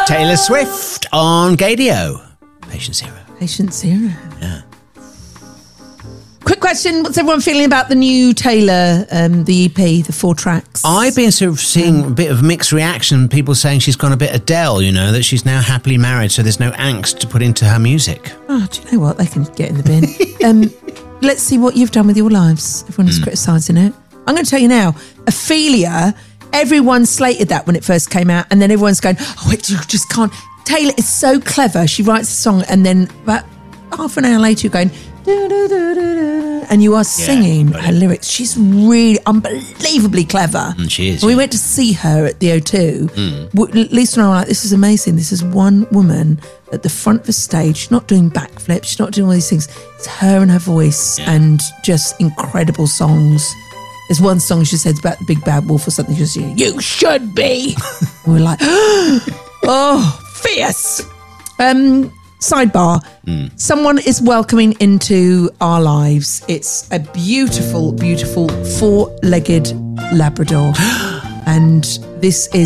Taylor Swift on Gadio. Patient Zero. Patient Zero. Yeah. Quick question. What's everyone feeling about the new Taylor, the EP, the 4 tracks? I've been sort of seeing a bit of mixed reaction. People saying she's gone a bit Adele, you know, that she's now happily married, so there's no angst to put into her music. Oh, do you know what? They can get in the bin. Let's see what you've done with your lives. Everyone is criticising it. I'm going to tell you now, Ophelia, everyone slated that when it first came out, and then everyone's going, oh, you just can't. Taylor is so clever. She writes a song, and then about half an hour later, you're going, and you are singing her lyrics. She's really unbelievably clever. She is. We went to see her at the O2. Lisa and I were like, this is amazing. This is one woman at the front of the stage. She's not doing backflips. She's not doing all these things. It's her and her voice and just incredible songs. There's one song she said about the big bad wolf or something. She says, you should be. And we're like, oh, fierce. Sidebar, someone is welcoming into our lives. It's a beautiful, beautiful 4-legged Labrador. And this is